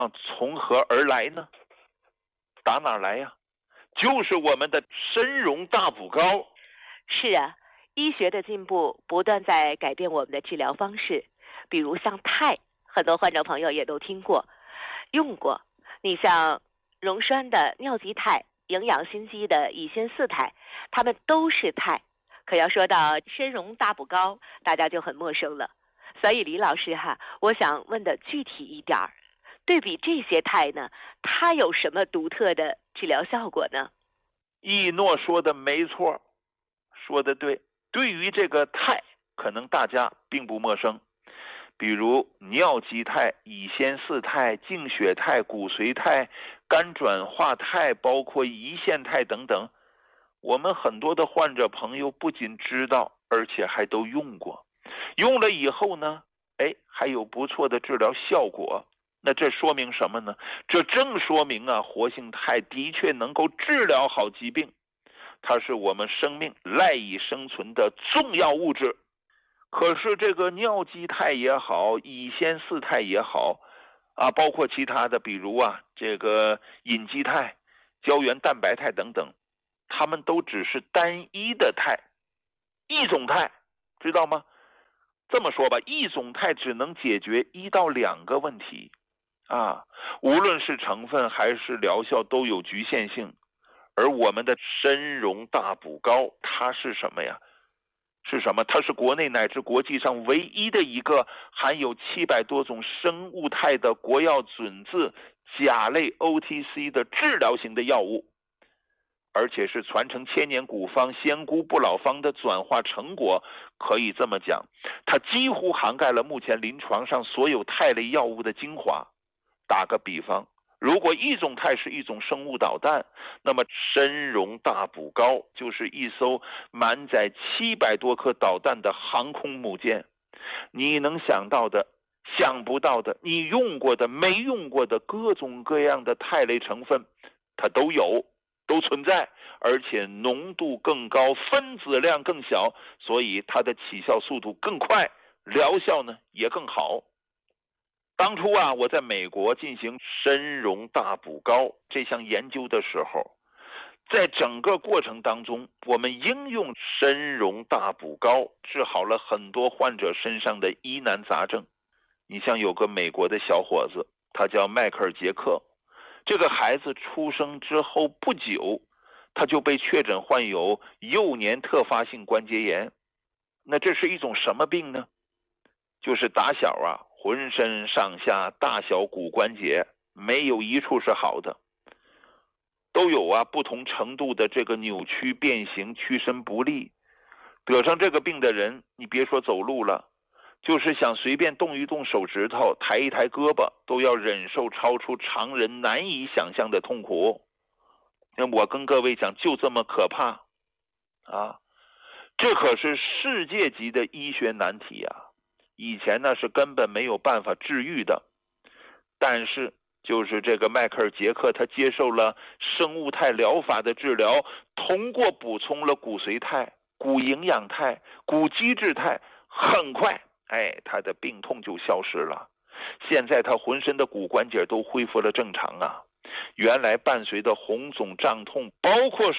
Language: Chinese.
从何而来呢？打哪儿来呀？就是我们的参茸大补膏。 是啊，医学的进步不断在改变我们的治疗方式，比如像肽，很多患者朋友也都听过、用过。你像溶栓的尿基肽、营养心肌的乙酰四肽，它们都是肽。可要说到参茸大补膏，大家就很陌生了。所以李老师我想问的具体一点儿，对比这些肽呢，它有什么独特的治疗效果呢？ 一诺说的没错，说的对。对于这个肽，可能大家并不陌生，比如尿基肽、乙酰四肽、净血肽、骨髓肽、肝转化肽，包括胰腺肽等等。我们很多的患者朋友不仅知道，而且还都用过。用了以后呢，还有不错的治疗效果。那这说明什么呢？这正说明活性肽的确能够治疗好疾病，它是我们生命赖以生存的重要物质。可是这个尿基肽也好，乙酰四肽也好包括其他的，比如这个隐基肽、胶原蛋白肽等等，它们都只是单一的肽，一种肽，知道吗？这么说吧，一种肽只能解决1到2个问题无论是成分还是疗效都有局限性。而我们的参茸大补膏，它是什么呀？它是国内乃至国际上唯一的一个含有700多种生物肽的国药准字甲类 OTC 的治疗型的药物，而且是传承千年古方仙姑不老方的转化成果。可以这么讲，它几乎涵盖了目前临床上所有肽类药物的精华。打个比方，如果一种肽是一种生物导弹，那么参茸大补膏就是一艘满载700多颗导弹的航空母舰。你能想到的、想不到的、你用过的、没用过的各种各样的肽类成分，它都有，都存在，而且浓度更高，分子量更小，所以它的起效速度更快，疗效呢也更好。当初我在美国进行参茸大补膏这项研究的时候，在整个过程当中，我们应用参茸大补膏治好了很多患者身上的疑难杂症。你像有个美国的小伙子，他叫迈克尔·杰克，这个孩子出生之后不久，他就被确诊患有幼年特发性关节炎。那这是一种什么病呢？就是打小浑身上下大小骨关节没有一处是好的，都有不同程度的这个扭曲变形，屈伸不利。得上这个病的人，你别说走路了，就是想随便动一动手指头，抬一抬胳膊，都要忍受超出常人难以想象的痛苦。那我跟各位讲，就这么可怕这可是世界级的医学难题以前呢是根本没有办法治愈的。但是就是这个迈克尔·杰克，他接受了生物肽疗法的治疗，通过补充了骨髓肽、骨营养肽、骨基质肽，很快他的病痛就消失了。现在他浑身的骨关节都恢复了正常原来伴随的红肿胀痛，包括